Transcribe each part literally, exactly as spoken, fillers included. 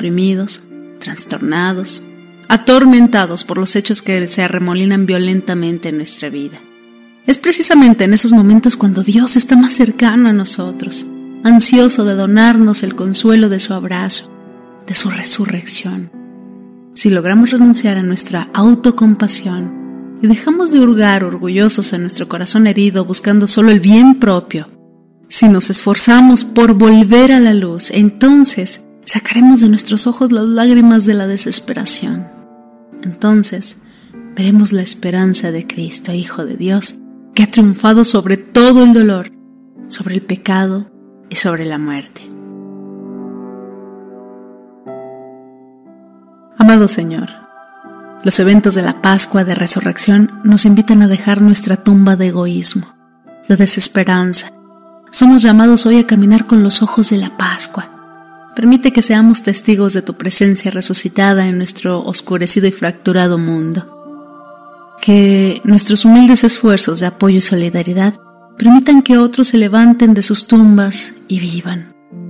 oprimidos, trastornados, atormentados por los hechos que se arremolinan violentamente en nuestra vida. Es precisamente en esos momentos cuando Dios está más cercano a nosotros, ansioso de donarnos el consuelo de su abrazo, de su resurrección. Si logramos renunciar a nuestra autocompasión y dejamos de hurgar orgullosos en nuestro corazón herido buscando solo el bien propio, si nos esforzamos por volver a la luz, entonces sacaremos de nuestros ojos las lágrimas de la desesperación. Entonces veremos la esperanza de Cristo, Hijo de Dios, que ha triunfado sobre todo el dolor, sobre el pecado y sobre la muerte. Amado Señor, los eventos de la Pascua de Resurrección nos invitan a dejar nuestra tumba de egoísmo, de desesperanza. Somos llamados hoy a caminar con los ojos de la Pascua. Permite que seamos testigos de tu presencia resucitada en nuestro oscurecido y fracturado mundo. Que nuestros humildes esfuerzos de apoyo y solidaridad permitan que otros se levanten de sus tumbas y vivan.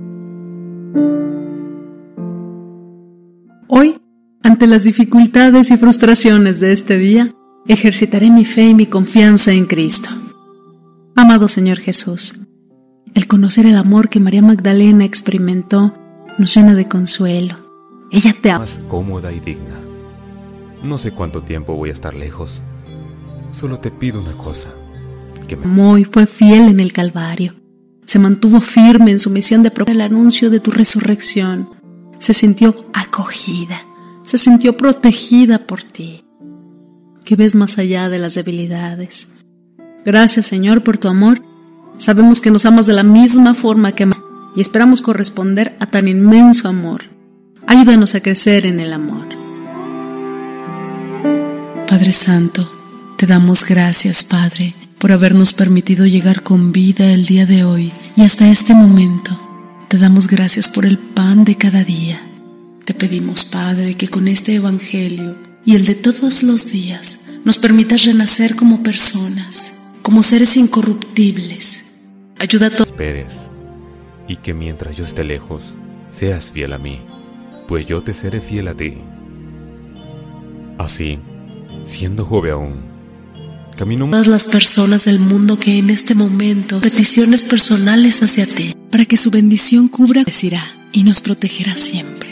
Hoy, ante las dificultades y frustraciones de este día, ejercitaré mi fe y mi confianza en Cristo. Amado Señor Jesús, el conocer el amor que María Magdalena experimentó nos llena de consuelo. Ella te ama. Más cómoda y digna. No sé cuánto tiempo voy a estar lejos. Solo te pido una cosa. Que me amó y fue fiel en el Calvario. Se mantuvo firme en su misión de proclamar el anuncio de tu resurrección. Se sintió acogida. Se sintió protegida por ti. Que ves más allá de las debilidades. Gracias, Señor, por tu amor. Sabemos que nos amas de la misma forma que amas y esperamos corresponder a tan inmenso amor. Ayúdanos a crecer en el amor. Padre Santo, te damos gracias, Padre, por habernos permitido llegar con vida el día de hoy y hasta este momento. Te damos gracias por el pan de cada día. Te pedimos, Padre, que con este Evangelio y el de todos los días nos permitas renacer como personas, como seres incorruptibles. Ayuda a todos. esperes y que mientras yo esté lejos, seas fiel a mí, pues yo te seré fiel a ti. Así, siendo joven aún, camino todas las personas del mundo que en este momento peticiones personales hacia ti, para que su bendición cubra y nos protegerá siempre.